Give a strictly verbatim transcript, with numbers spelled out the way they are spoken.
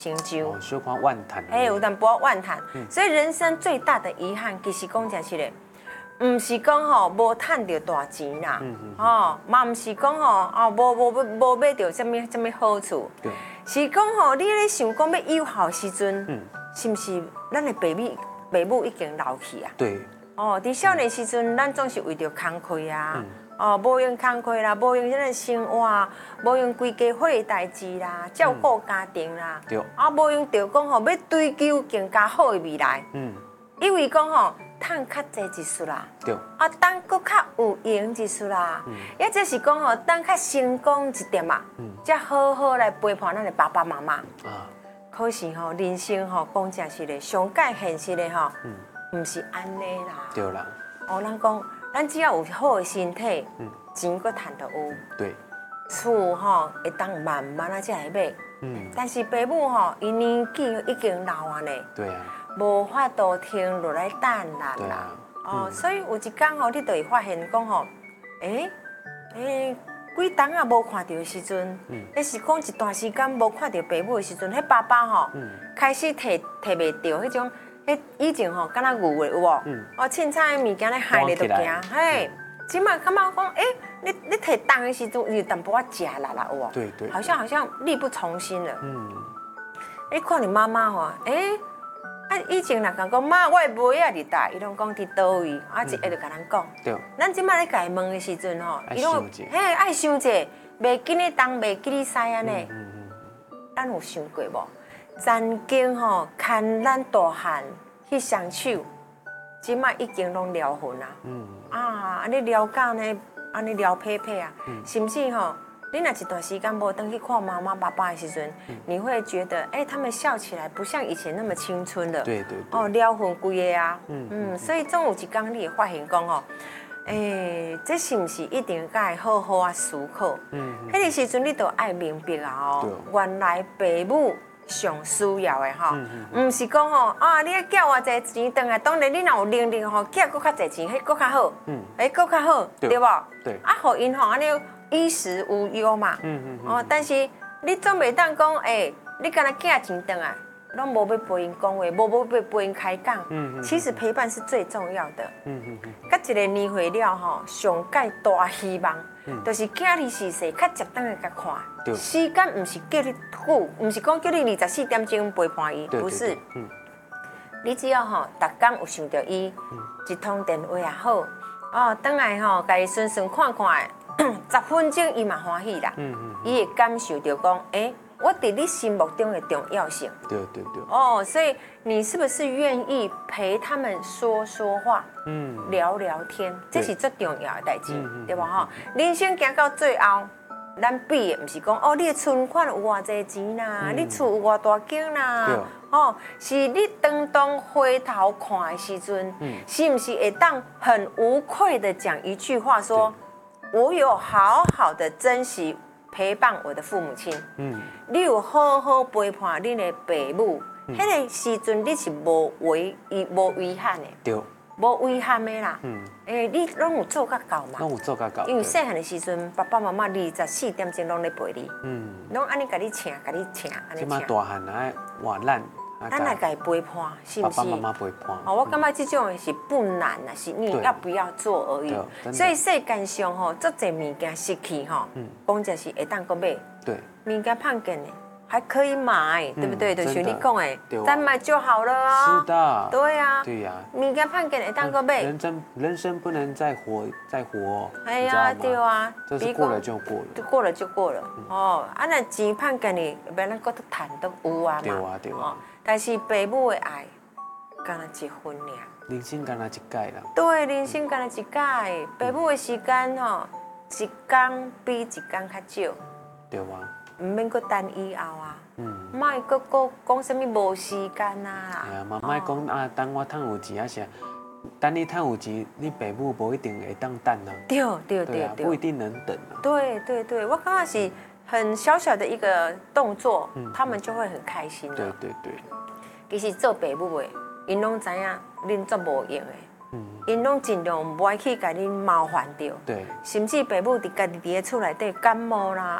成就， 哦，小可万谈， 哎，有淡薄万谈。所以人生最大的遗憾，其实讲真是咧，唔是讲吼无赚到大钱啦，吼，嘛唔是讲吼啊无无无买到什么什么好处，是讲吼你咧想讲要有效时阵，是唔是咱的爸母爸母已经老去啊？ 对。 哦，伫少年时阵，咱总是为着工课啊。哦，无用工课啦，无用咱个生活，无用规家伙的代志啦，照顾家庭啦， 对， 啊，无用着讲吼要追求更加好的未来，嗯，因为讲吼赚较济一丝啦， 对， 啊，当搁较有闲一丝啦，嗯，也就是讲吼当较成功一点嘛，嗯，才好好来陪伴咱的爸爸妈妈啊。可是吼人生吼讲真是咧，上界现实的吼，嗯，唔是安尼啦， 对啦， 哦，咱讲。咱只要有好的身体，嗯，钱搁赚得有， 对， 厝吼会当慢慢啊才来买，嗯，但是爸母吼，伊年纪已经老啊呢， 对啊， 无法度停落来等咱啦，哦，所以有一天吼，你就会发现讲吼，诶诶，几冬啊无看到的时阵，嗯，那是讲一段时间无看到爸母的时阵，迄爸爸吼，嗯，开始摕摕袂到迄种。迄以前吼，敢若牛的有无？哦，凊彩物件咧害咧就行，嘿，即马感觉讲，诶，你你摕重的时阵，有淡薄仔食力啦，有无？ 对对。 好像好像力不从心了。嗯。你看你妈妈吼，诶，啊以前若讲讲妈，我的妹仔伫倒，伊拢讲伫倒位，啊一下就甲咱讲。对。咱即马咧家问的时阵吼， 伊拢嘿爱想者，袂记你东，袂记你西安尼。嗯嗯嗯。咱有想过无？曾经吼，牵咱大汉去相手，即马已经拢撩痕啊！嗯啊，安尼撩到呢，安尼撩撇撇啊，嗯、是不是吼？你若一段时间无登去看妈妈爸爸的时阵，嗯、你会觉得，哎、欸，他们笑起来不像以前那么青春了。对对对。哦，撩痕规个啊，嗯嗯，所以总有一天你会发现讲哦，哎、欸，这是不是一定该好好啊思考？嗯，迄、嗯、个时阵你都爱明白啊哦，原来爸母。上需要的吼，唔是讲吼啊，你要缴偌济钱回来，当然你若有能力吼，缴搁较济钱，迄搁较好，嗯，哎，搁较好，对无？对，啊，互因吼安尼衣食无忧嘛，嗯嗯哦，但是你总袂当讲，哎，你敢若寄钱回来，拢无要陪因讲话，无要陪因开讲，嗯嗯，其实陪伴是最重要的，嗯嗯嗯，甲一个年岁了吼，上界大希望。嗯、就是囝儿逝世，较接当的甲看。时间唔是叫你久，唔是讲叫你二十四点钟陪伴伊，不是。嗯、你只要吼，逐天有想到伊，嗯、一通电话也好，哦，等来吼，家己顺顺看看，十分钟伊嘛欢喜啦。伊、嗯嗯、会感受到讲，诶、欸，我伫你心目中的重要性。对对对。哦，所以你是不是愿意陪他们说说话？嗯，聊聊天，这是最重要的代志，对吧？哈，人生行到最后，咱比的不是讲哦，你的存款有偌济钱啦，你厝有偌大间啦，哦，是你当当回头看的时阵，是不是会当很无愧的讲一句话说，我有好好的珍惜陪伴我的父母亲，嗯，你有好好陪伴你的爸母，迄个时阵你是无遗无遗憾的，对。无遗憾的啦，嗯，诶，你拢有做甲到嘛？拢有做甲到。因为细汉的时阵，爸爸妈妈二十四点钟拢咧陪你，嗯，拢安尼甲你请，甲你请，安尼请。即马大汉啊，活咱，咱来甲伊陪伴，是不是？爸爸妈妈陪伴。哦，我感觉这种是不难啊，是你要不要做而已。所以世间上吼，足侪物件失去吼，讲真是会当搁买。对。物件碰见的。还可以买，对不对？就像你讲的，再买就好了啊。是的。对呀。对呀。物件判给你当个买。人生人生不能再活再活，哎呀，对啊。就是过了就过了。过了就过了。哦，啊那钱判给你，别人搁都谈都有啊嘛。对啊对啊。但是爸母的爱，干那一分俩。人生干那一届啦。对，人生干那一届，爸母的时间吼，一天比一天较少。对啊。唔免搁等以后啊，莫搁搁讲什么无时间啊。系啊，嘛莫讲啊，等我赚有钱啊是，等你赚有钱，你爸母无一定会当等啊。对对对对，不一定能等啊。对对对，我感觉是很小小的一个动作，他们就会很开心的。对对对，其实做爸母的，因拢知影恁做无用的。因拢尽量不爱去甲恁麻烦着，对，甚至爸母伫家己伫个厝内底感冒啦，